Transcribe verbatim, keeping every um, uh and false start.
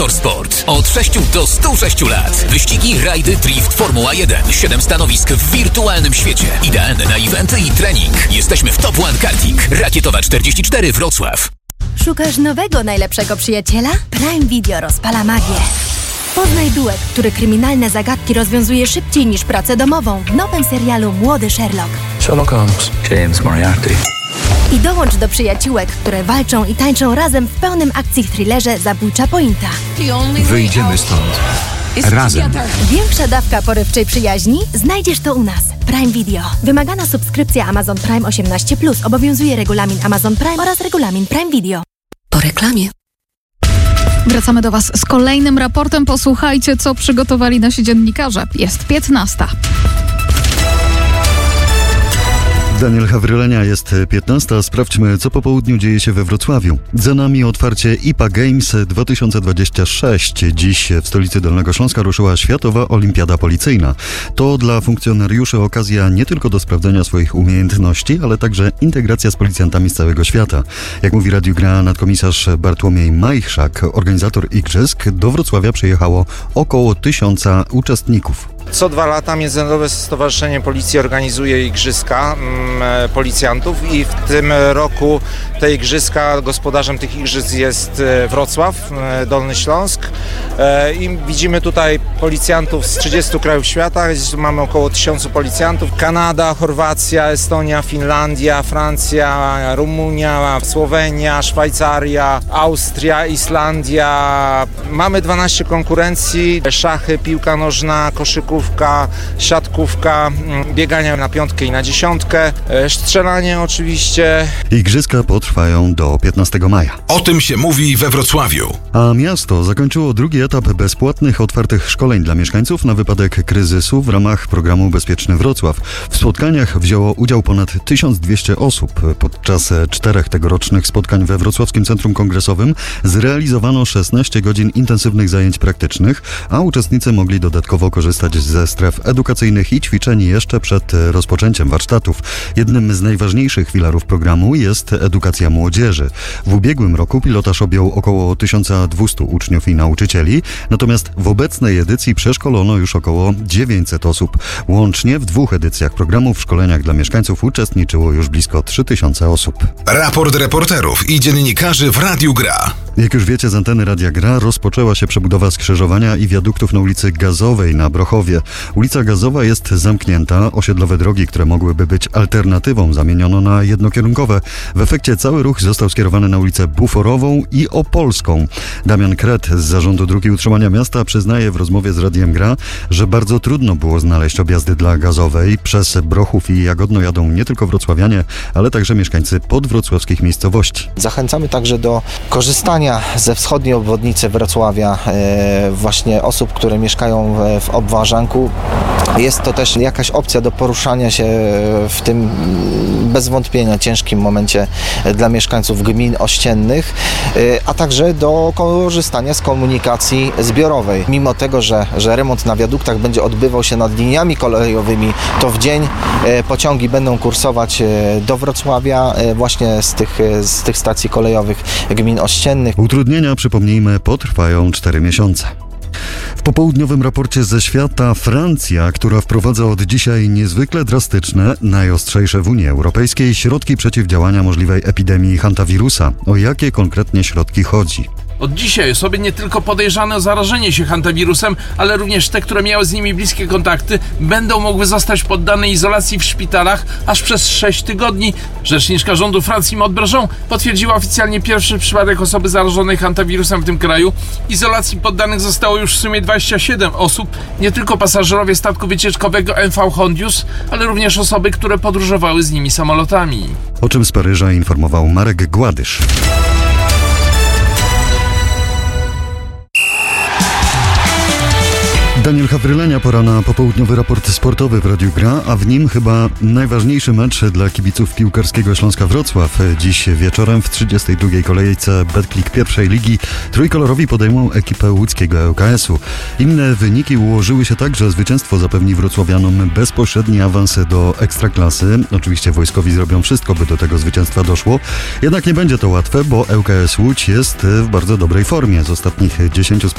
Motorsport. Od sześciu do stu sześciu lat. Wyścigi, rajdy, drift, Formuła jeden. Siedem stanowisk w wirtualnym świecie. Idealne na eventy i trening. Jesteśmy w Top One Karting. Rakietowa czterdzieści cztery Wrocław. Szukasz nowego, najlepszego przyjaciela? Prime Video rozpala magię. Poznaj duet, który kryminalne zagadki rozwiązuje szybciej niż pracę domową w nowym serialu Młody Sherlock. Sherlock Holmes. James Moriarty. I dołącz do przyjaciółek, które walczą i tańczą razem w pełnym akcji thrillerze Zabójcza Pointa. Wyjdziemy stąd. Razem. Większa dawka porywczej przyjaźni? Znajdziesz to u nas. Prime Video. Wymagana subskrypcja Amazon Prime osiemnaście plus. Obowiązuje regulamin Amazon Prime oraz regulamin Prime Video. Po reklamie. Wracamy do Was z kolejnym raportem. Posłuchajcie, co przygotowali nasi dziennikarze. Jest piętnasta. Daniel Hawrylenia, jest piętnasta. Sprawdźmy, co po południu dzieje się we Wrocławiu. Za nami otwarcie I P A Games dwa tysiące dwadzieścia sześć. Dziś w stolicy Dolnego Śląska ruszyła Światowa Olimpiada Policyjna. To dla funkcjonariuszy okazja nie tylko do sprawdzenia swoich umiejętności, ale także integracja z policjantami z całego świata. Jak mówi Radiu Gra nadkomisarz Bartłomiej Majchrzak, organizator igrzysk, do Wrocławia przyjechało około tysiąca uczestników. Co dwa lata Międzynarodowe Stowarzyszenie Policji organizuje igrzyska mm, policjantów i w tym roku te igrzyska, gospodarzem tych igrzysk jest Wrocław, Dolny Śląsk i widzimy tutaj policjantów z trzydziestu krajów świata, mamy około tysiącu policjantów. Kanada, Chorwacja, Estonia, Finlandia, Francja, Rumunia, Słowenia, Szwajcaria, Austria, Islandia. Mamy dwanaście konkurencji, szachy, piłka nożna, koszykówka, siatkówka, biegania na piątkę i na dziesiątkę, strzelanie oczywiście. Igrzyska potrwają do piętnastego maja. O tym się mówi we Wrocławiu. A miasto zakończyło drugi etap bezpłatnych, otwartych szkoleń dla mieszkańców na wypadek kryzysu w ramach programu Bezpieczny Wrocław. W spotkaniach wzięło udział ponad tysiąc dwieście osób. Podczas czterech tegorocznych spotkań we Wrocławskim Centrum Kongresowym zrealizowano szesnaście godzin intensywnych zajęć praktycznych, a uczestnicy mogli dodatkowo korzystać ze stref edukacyjnych i ćwiczeń jeszcze przed rozpoczęciem warsztatów. Jednym z najważniejszych filarów programu jest edukacja młodzieży. W ubiegłym roku pilotaż objął około tysiąc dwieście uczniów i nauczycieli, natomiast w obecnej edycji przeszkolono już około dziewięćset osób. Łącznie w dwóch edycjach programu w szkoleniach dla mieszkańców uczestniczyło już blisko trzy tysiące osób. Raport reporterów i dziennikarzy w Radiu Gra. Jak już wiecie, z anteny Radia Gra rozpoczęła się przebudowa skrzyżowania i wiaduktów na ulicy Gazowej na Brochowie. Ulica Gazowa jest zamknięta, osiedlowe drogi, które mogłyby być alternatywą, zamieniono na jednokierunkowe. W efekcie cały ruch został skierowany na ulicę Buforową i Opolską. Damian Kret z Zarządu Dróg i Utrzymania Miasta przyznaje w rozmowie z Radiem Gra, że bardzo trudno było znaleźć objazdy dla Gazowej. Przez Brochów i Jagodno jadą nie tylko wrocławianie, ale także mieszkańcy podwrocławskich miejscowości. Zachęcamy także do korzystania ze wschodniej obwodnicy Wrocławia, e, właśnie osób, które mieszkają w, w Obwarzanku. Jest to też jakaś opcja do poruszania się w tym bez wątpienia ciężkim momencie dla mieszkańców gmin ościennych, a także do korzystania z komunikacji zbiorowej. Mimo tego, że, że remont na wiaduktach będzie odbywał się nad liniami kolejowymi, to w dzień pociągi będą kursować do Wrocławia właśnie z tych, z tych stacji kolejowych gmin ościennych. Utrudnienia, przypomnijmy, potrwają cztery miesiące. W popołudniowym raporcie ze świata Francja, która wprowadza od dzisiaj niezwykle drastyczne, najostrzejsze w Unii Europejskiej środki przeciwdziałania możliwej epidemii hantawirusa. O jakie konkretnie środki chodzi? Od dzisiaj osoby nie tylko podejrzane o zarażenie się hantawirusem, ale również te, które miały z nimi bliskie kontakty, będą mogły zostać poddane izolacji w szpitalach aż przez sześć tygodni. Rzeczniczka rządu Francji Maud Brejon potwierdziła oficjalnie pierwszy przypadek osoby zarażonej hantawirusem w tym kraju. Izolacji poddanych zostało już w sumie dwadzieścia siedem osób, nie tylko pasażerowie statku wycieczkowego M V Hondius, ale również osoby, które podróżowały z nimi samolotami. O czym z Paryża informował Marek Gładysz. Daniel Hawrylenia, pora na popołudniowy raport sportowy w Radiu Gra, a w nim chyba najważniejszy mecz dla kibiców piłkarskiego Śląska Wrocław. Dziś wieczorem w trzydziestej drugiej kolejce Betclic pierwszej ligi trójkolorowi podejmą ekipę łódzkiego L K S u. Inne wyniki ułożyły się tak, że zwycięstwo zapewni wrocławianom bezpośredni awans do Ekstraklasy. Oczywiście wojskowi zrobią wszystko, by do tego zwycięstwa doszło. Jednak nie będzie to łatwe, bo L K S Łódź jest w bardzo dobrej formie. Z ostatnich dziesięciu